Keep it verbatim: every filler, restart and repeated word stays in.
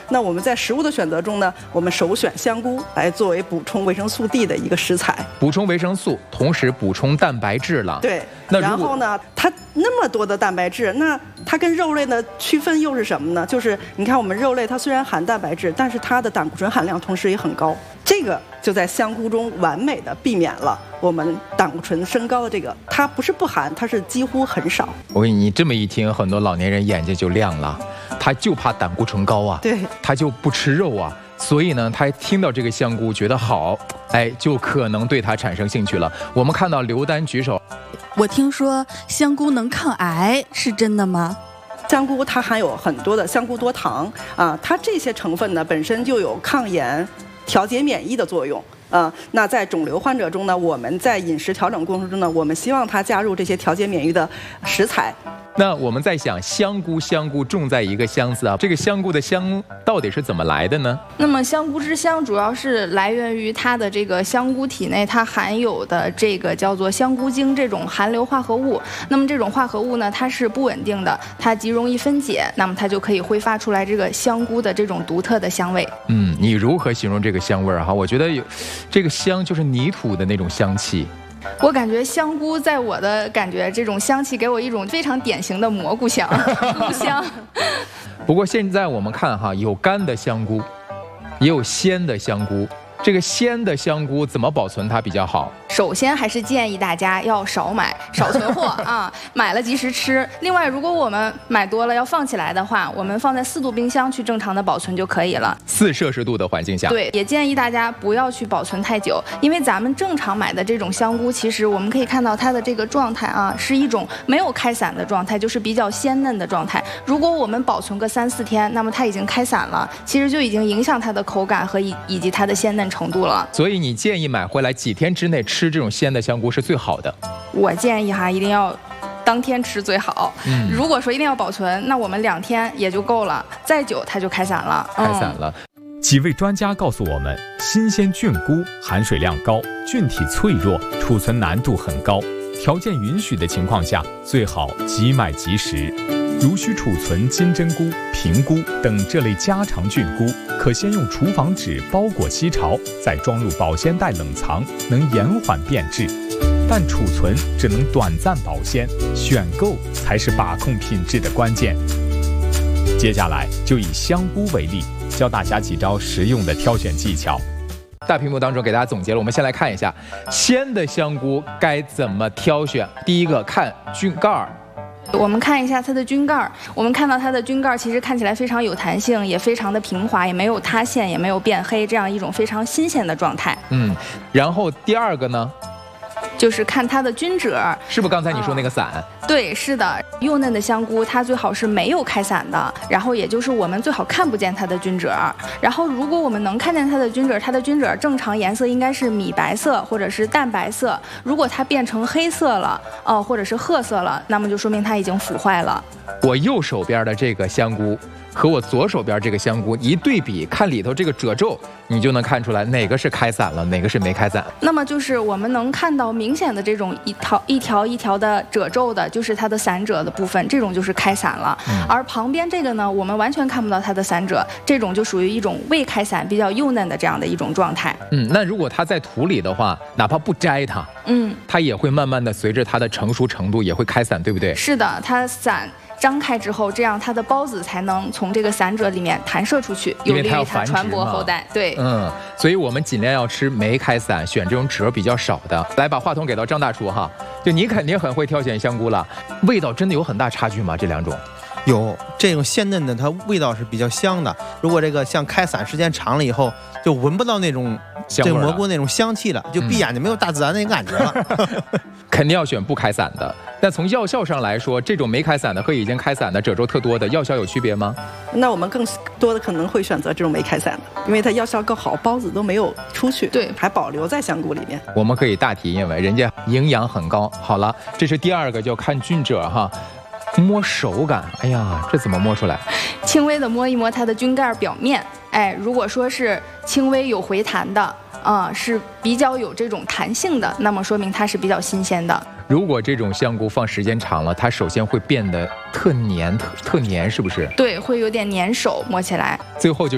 那我们在食物的选择中呢，我们首选香菇来作为补充维生素 D 的一个食材， 补充维生素，同时补充蛋白质了。 对， 那然后呢，它那么多的蛋白质，那它跟肉类的区分又是什么呢？就是你看我们肉类它虽然含蛋白质，但是它的胆固醇含量同时也很高，这个就在香菇中完美的避免了我们胆固醇升高的这个，它不是不含，它是几乎很少。 我跟你这么一听，很多老年人眼睛就亮了，他就怕胆固醇高啊， 对， 他就不吃肉啊，所以呢，他听到这个香菇觉得好，哎，就可能对它产生兴趣了。我们看到刘丹举手， 我听说香菇能抗癌，是真的吗？ 香菇它含有很多的香菇多糖啊，它这些成分呢本身就有抗炎、调节免疫的作用。啊，那在肿瘤患者中呢，我们在饮食调整过程中呢，我们希望它加入这些调节免疫的食材。 那我们在想，香菇香菇种在一个香字啊，这个香菇的香到底是怎么来的呢？ 那么香菇之香主要是来源于它的这个香菇体内它含有的这个叫做香菇精这种含硫化合物。那么这种化合物呢，它是不稳定的，它极容易分解，那么它就可以挥发出来这个香菇的这种独特的香味。 嗯，你如何形容这个香味儿哈？我觉得有这个香就是泥土的那种香气。 我感觉香菇在我的感觉，这种香气给我一种非常典型的蘑菇香、菇香。 不过现在我们看哈，有干的香菇，也有鲜的香菇。这个鲜的香菇怎么保存它比较好？ 首先还是建议大家要少买、少存货啊，买了及时吃。另外，如果我们买多了要放起来的话，我们放在四度冰箱去正常的保存就可以了。 四摄氏度的环境下。 对，也建议大家不要去保存太久，因为咱们正常买的这种香菇，其实我们可以看到它的这个状态啊，是一种没有开散的状态，就是比较鲜嫩的状态。如果我们保存个三四天，那么它已经开散了，其实就已经影响它的口感和以以及它的鲜嫩程度了。 所以你建议买回来几天之内吃这种鲜的香菇是最好的。 我建议哈，一定要当天吃最好。嗯，如果说一定要保存，那我们两天也就够了，再久它就开散了。 开散了。 嗯、几位专家告诉我们，新鲜菌菇含水量高，菌体脆弱，储存难度很高，条件允许的情况下，最好即买即食。如需储存金针菇、平菇等这类家常菌菇，可先用厨房纸包裹吸潮，再装入保鲜袋冷藏，能延缓变质。但储存只能短暂保鲜，选购才是把控品质的关键。接下来就以香菇为例，教大家几招实用的挑选技巧。 大屏幕当中给大家总结了，我们先来看一下鲜的香菇该怎么挑选。第一个，看菌盖儿。 我们看一下它的菌盖儿，我们看到它的菌盖儿其实看起来非常有弹性，也非常的平滑，也没有塌陷，也没有变黑，这样一种非常新鲜的状态。 嗯，然后第二个呢， 就是看它的菌褶， 是不是刚才你说那个伞？ 哦、对，是的，幼嫩的香菇它最好是没有开伞的，然后也就是我们最好看不见它的菌褶。然后如果我们能看见它的菌褶，它的菌褶正常颜色应该是米白色或者是淡白色，如果它变成黑色了，哦、呃，或者是褐色了，那么就说明它已经腐坏了。 我右手边的这个香菇和我左手边这个香菇一对比，看里头这个褶皱，你就能看出来哪个是开伞了，哪个是没开伞。 那么就是我们能看到明显的这种一条一条一条的褶皱的，就是它的伞褶的部分，这种就是开伞了。嗯、而旁边这个呢，我们完全看不到它的伞褶，这种就属于一种未开伞、比较幼嫩的这样的一种状态。 嗯，那如果它在土里的话，哪怕不摘它，嗯，它也会慢慢的随着它的成熟程度也会开伞，对不对？ 是的，它伞张开之后，这样它的孢子才能从这个伞褶里面弹射出去，有利于它传播后代。对， 嗯，所以我们尽量要吃没开伞，选这种褶比较少的。来，把话筒给到张大厨哈，就你肯定很会挑选香菇了，味道真的有很大差距吗？这两种？ 有，这种鲜嫩的它味道是比较香的，如果这个像开伞时间长了以后，就闻不到那种这蘑菇那种香气了，就闭眼就没有大自然那个感觉了。嗯、 肯定要选不开伞的。但从药效上来说，这种没开伞的和已经开伞的褶皱特多的药效有区别吗？ 那我们更多的可能会选择这种没开伞的，因为它药效更好，孢子都没有出去， 对， 还保留在香菇里面。 我们可以大体认为人家营养很高。好了，这是第二个，叫看菌褶哈。摸手感，哎呀，这怎么摸出来？ 轻微的摸一摸它的菌盖表面，哎，如果说是轻微有回弹的，啊、呃，是比较有这种弹性的，那么说明它是比较新鲜的。 如果这种香菇放时间长了，它首先会变得特黏、特特黏，是不是？ 对，会有点粘手，摸起来。 最后就。